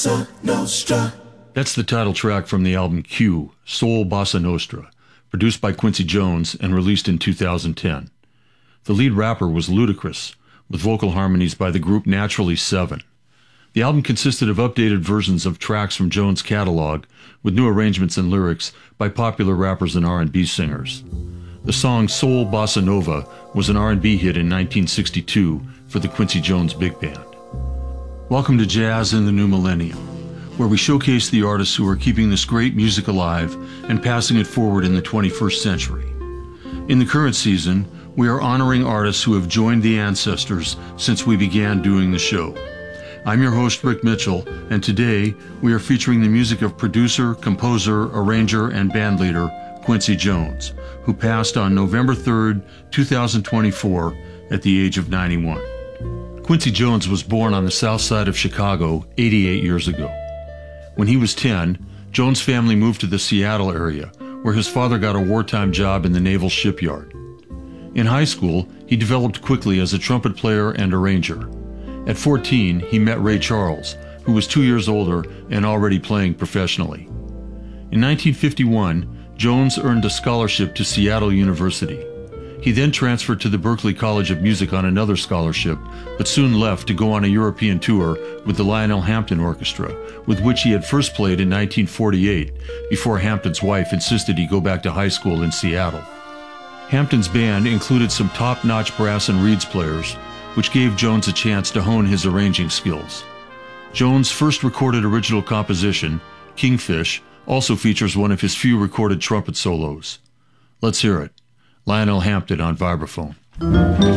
Bossa Nostra. That's the title track from the album Q, Soul Bossa Nostra, produced by Quincy Jones and released in 2010. The lead rapper was Ludacris, with vocal harmonies by the group Naturally Seven. The album consisted of updated versions of tracks from Jones' catalog, with new arrangements and lyrics by popular rappers and R&B singers. The song Soul Bossa Nova was an R&B hit in 1962 for the Quincy Jones Big Band. Welcome to Jazz in the New Millennium, where we showcase the artists who are keeping this great music alive and passing it forward in the 21st century. In the current season, we are honoring artists who have joined the ancestors since we began doing the show. I'm your host, Rick Mitchell, and today we are featuring the music of producer, composer, arranger, and bandleader Quincy Jones, who passed on November 3rd, 2024 at the age of 91. Quincy Jones was born on the south side of Chicago 88 years ago. When he was 10, Jones' family moved to the Seattle area, where his father got a wartime job in the naval shipyard. In high school, he developed quickly as a trumpet player and arranger. At 14, he met Ray Charles, who was 2 years older and already playing professionally. In 1951, Jones earned a scholarship to Seattle University. He then transferred to the Berklee College of Music on another scholarship, but soon left to go on a European tour with the Lionel Hampton Orchestra, with which he had first played in 1948, before Hampton's wife insisted he go back to high school in Seattle. Hampton's band included some top-notch brass and reeds players, which gave Jones a chance to hone his arranging skills. Jones' first recorded original composition, Kingfish, also features one of his few recorded trumpet solos. Let's hear it. Lionel Hampton on vibraphone.